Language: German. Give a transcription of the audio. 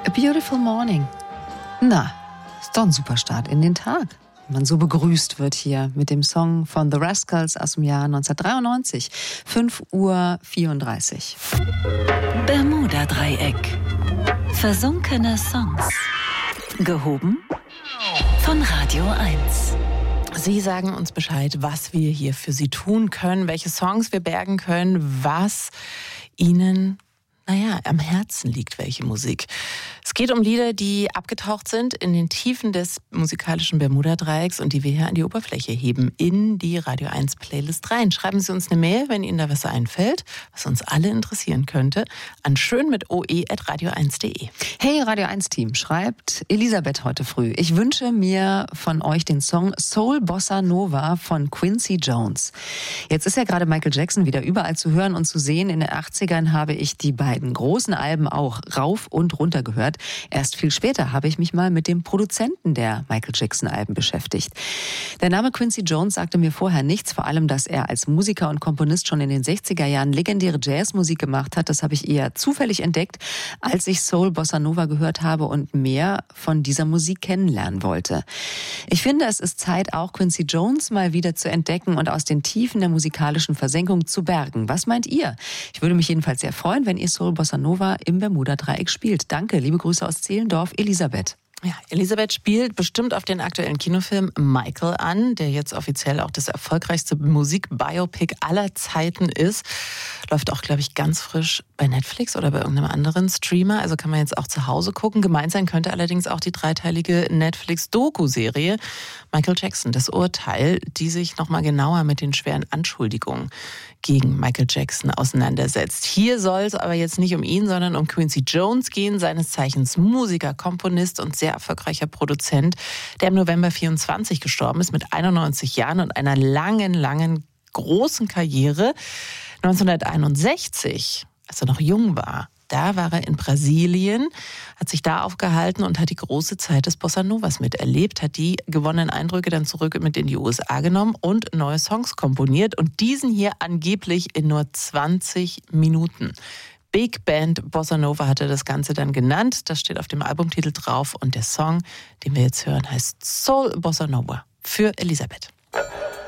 A Beautiful Morning. Na, ist doch ein super Start in den Tag. Wenn man so begrüßt wird hier mit dem Song von The Rascals aus dem Jahr 1993. 5:34 Uhr. Bermuda-Dreieck. Versunkene Songs. Gehoben von Radio 1. Sie sagen uns Bescheid, was wir hier für Sie tun können, welche Songs wir bergen können, was Ihnen am Herzen liegt, welche Musik. Es geht um Lieder, die abgetaucht sind in den Tiefen des musikalischen Bermuda-Dreiecks und die wir hier an die Oberfläche heben, in die Radio 1 Playlist rein. Schreiben Sie uns eine Mail, wenn Ihnen da was einfällt, was uns alle interessieren könnte, an schön@radio1.de. Hey Radio 1 Team, schreibt Elisabeth heute früh. Ich wünsche mir von euch den Song Soul Bossa Nova von Quincy Jones. Jetzt ist ja gerade Michael Jackson wieder überall zu hören und zu sehen. In den 80ern habe ich die beiden großen Alben auch rauf und runter gehört. Erst viel später habe ich mich mal mit dem Produzenten der Michael Jackson Alben beschäftigt. Der Name Quincy Jones sagte mir vorher nichts, vor allem, dass er als Musiker und Komponist schon in den 60er Jahren legendäre Jazzmusik gemacht hat. Das habe ich eher zufällig entdeckt, als ich Soul Bossa Nova gehört habe und mehr von dieser Musik kennenlernen wollte. Ich finde, es ist Zeit, auch Quincy Jones mal wieder zu entdecken und aus den Tiefen der musikalischen Versenkung zu bergen. Was meint ihr? Ich würde mich jedenfalls sehr freuen, wenn ihr Soul Bossa Nova im Bermuda-Dreieck spielt. Danke, liebe Grüße aus Zehlendorf, Elisabeth. Ja, Elisabeth spielt bestimmt auf den aktuellen Kinofilm Michael an, der jetzt offiziell auch das erfolgreichste Musikbiopic aller Zeiten ist. Läuft auch, glaube ich, ganz frisch bei Netflix oder bei irgendeinem anderen Streamer. Also kann man jetzt auch zu Hause gucken. Gemeint sein könnte allerdings auch die dreiteilige Netflix-Doku-Serie Michael Jackson, das Urteil, die sich nochmal genauer mit den schweren Anschuldigungen gegen Michael Jackson auseinandersetzt. Hier soll es aber jetzt nicht um ihn, sondern um Quincy Jones gehen, seines Zeichens Musiker, Komponist und sehr erfolgreicher Produzent, der im November 24 gestorben ist mit 91 Jahren und einer langen, großen Karriere. 1961, als er noch jung war, da war er in Brasilien, hat sich da aufgehalten und hat die große Zeit des Bossa Novas miterlebt, hat die gewonnenen Eindrücke dann zurück mit in die USA genommen und neue Songs komponiert und diesen hier angeblich in nur 20 Minuten. Big Band Bossa Nova hatte das Ganze dann genannt, das steht auf dem Albumtitel drauf und der Song, den wir jetzt hören, heißt Soul Bossa Nova für Elisabeth.